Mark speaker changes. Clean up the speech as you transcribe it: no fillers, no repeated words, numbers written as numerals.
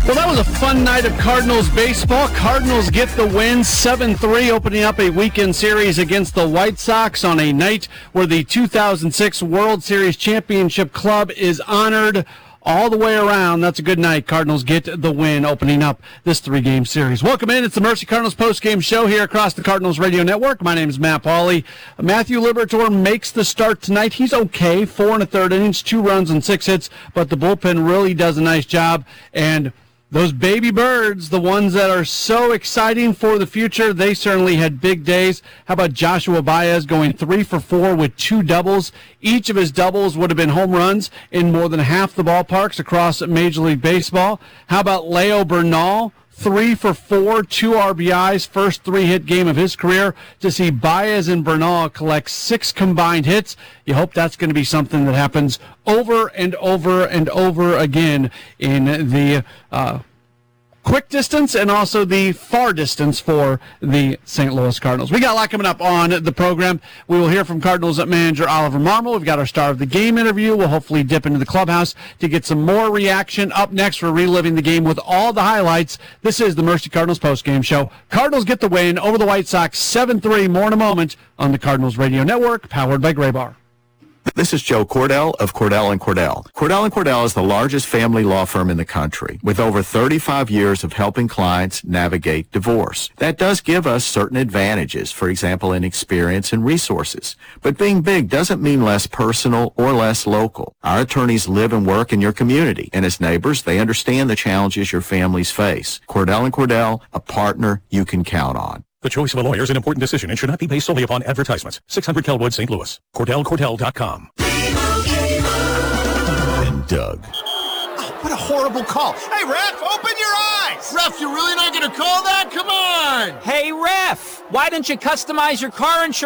Speaker 1: Well, that was a fun night of Cardinals baseball. Cardinals get the win 7-3, opening up a weekend series against the White Sox on a night where the 2006 World Series Championship Club is honored all the way around. That's a good night. Cardinals get the win, opening up this three-game series. Welcome in. It's the Mercy Cardinals postgame show here across the Cardinals radio network. My name is Matt Pauley. Matthew Liberatore makes the start tonight. He's okay, 4 1/3 innings, 2 runs and 6 hits, but the bullpen really does a nice job. And those baby birds, the ones that are so exciting for the future, they certainly had big days. How about Joshua Baez going 3 for 4 with 2 doubles? Each of his doubles would have been home runs in more than half the ballparks across Major League Baseball. How about Leo Bernal? 3 for 4, 2 RBIs, first 3-hit game of his career. To see Baez and Bernal collect 6 combined hits, you hope that's going to be something that happens over and over and over again in the quick distance and also the far distance for the St. Louis Cardinals. We got a lot coming up on the program. We will hear from Cardinals manager Oliver Marmol. We've got our Star of the Game interview. We'll hopefully dip into the clubhouse to get some more reaction. Up next, we're reliving the game with all the highlights. This is the Mercy Cardinals postgame show. Cardinals get the win over the White Sox 7-3. More in a moment on the Cardinals radio network, powered by Graybar.
Speaker 2: This is Joe Cordell of Cordell & Cordell. Cordell & Cordell is the largest family law firm in the country, with over 35 years of helping clients navigate divorce. That does give us certain advantages, for example, in experience and resources. But being big doesn't mean less personal or less local. Our attorneys live and work in your community, and as neighbors, they understand the challenges your families face. Cordell & Cordell, a partner you can count on.
Speaker 3: The choice of a lawyer is an important decision and should not be based solely upon advertisements. 600 Kelwood, St. Louis. CordellCordell.com.
Speaker 2: And Doug.
Speaker 4: Oh, what a horrible call. Hey, ref, open your eyes. Ref, you're really not going to call that? Come on.
Speaker 5: Hey, ref, why don't you customize your car insurance?